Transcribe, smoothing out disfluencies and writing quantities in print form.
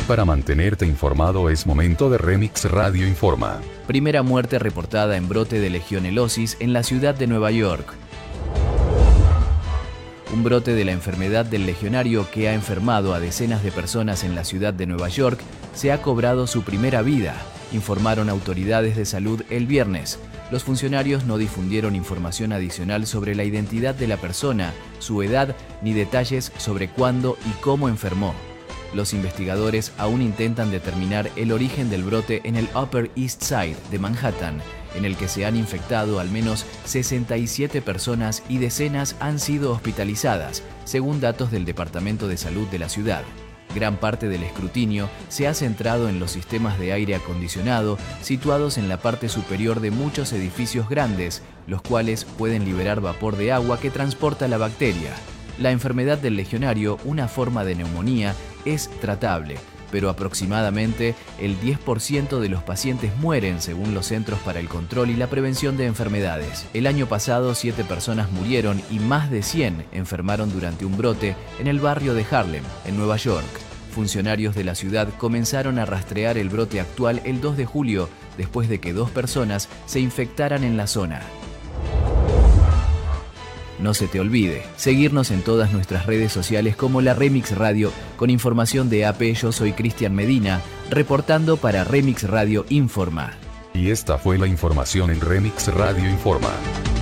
para mantenerte informado es momento de Remix Radio Informa. Primera muerte reportada en brote de legionelosis en la ciudad de Nueva York. Un brote de la enfermedad del legionario que ha enfermado a decenas de personas en la ciudad de Nueva York se ha cobrado su primera vida, informaron autoridades de salud el viernes. Los funcionarios no difundieron información adicional sobre la identidad de la persona, su edad ni detalles sobre cuándo y cómo enfermó. Los investigadores aún intentan determinar el origen del brote en el Upper East Side de Manhattan, en el que se han infectado al menos 67 personas y decenas han sido hospitalizadas, según datos del Departamento de Salud de la ciudad. Gran parte del escrutinio se ha centrado en los sistemas de aire acondicionado situados en la parte superior de muchos edificios grandes, los cuales pueden liberar vapor de agua que transporta la bacteria. La enfermedad del legionario, una forma de neumonía, es tratable, pero aproximadamente el 10% de los pacientes mueren según los Centros para el Control y la Prevención de Enfermedades. El año pasado 7 personas murieron y más de 100 enfermaron durante un brote en el barrio de Harlem, en Nueva York. Funcionarios de la ciudad comenzaron a rastrear el brote actual el 2 de julio, después de que 2 personas se infectaran en la zona. No se te olvide, seguirnos en todas nuestras redes sociales como la Remix Radio, con información de AP. Yo soy Cristian Medina, reportando para Remix Radio Informa. Y esta fue la información en Remix Radio Informa.